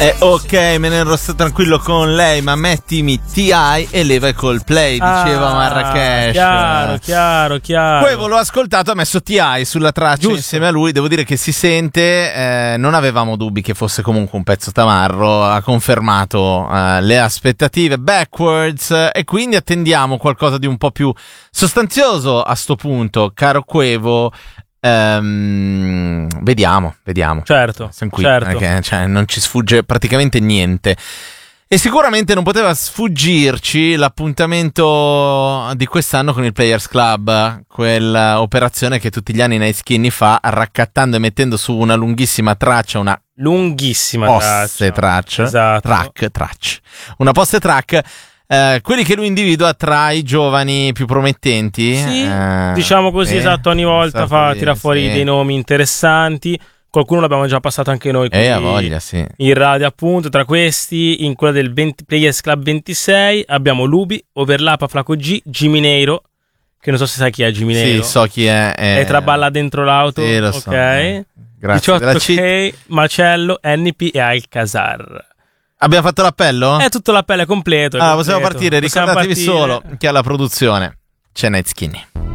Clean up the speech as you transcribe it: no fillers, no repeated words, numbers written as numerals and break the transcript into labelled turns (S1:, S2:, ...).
S1: Ok, me ne ero stato tranquillo con lei, ma mettimi T.I. e leva il Coldplay, diceva Marrakesh.
S2: Chiaro.
S1: Poi l'ho ascoltato, ha messo T.I. sulla traccia. Giusto. Insieme a lui, devo dire che si sente, non avevamo dubbi che fosse comunque un pezzo tamarro, ha confermato le aspettative. Backwards, e quindi attendiamo qualcosa di un po' più sostanzioso a sto punto, caro Quevo. Vediamo.
S2: Certo.
S1: Perché, non ci sfugge praticamente niente. E sicuramente non poteva sfuggirci l'appuntamento di quest'anno con il Players Club, quell'operazione che tutti gli anni Night Skinny fa, raccattando e mettendo su una lunghissima traccia, una post track,
S2: esatto.
S1: una post track. Quelli che lui individua tra i giovani più promettenti,
S2: sì, diciamo così, esatto, ogni volta tira fuori dei nomi interessanti. Qualcuno l'abbiamo già passato anche noi qui,
S1: a voglia, sì.
S2: in radio, appunto. Tra questi, in quella del Players Club 26 abbiamo Lubi, Overlap, Flaco G, Giminero, che non so se sai chi è Giminero.
S1: Sì, so chi è.
S2: E traballa dentro l'auto.
S1: Sì, lo
S2: ok.
S1: so. Grazie
S2: 18K, Macello, NP e Alcazar.
S1: Abbiamo fatto l'appello?
S2: Tutto l'appello è completo.
S1: Possiamo partire. Ricordatevi solo che alla produzione c'è Night Skinny.